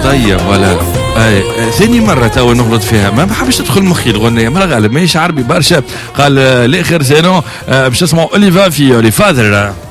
طيب ولا ثاني مرة تو نغلط فيها، ما بحبش تدخل مخي الغنية، ما غالب ماهيش عربي برشا. قال الاخر زينو باش تسمعوا اوليفا في اولي فاذر.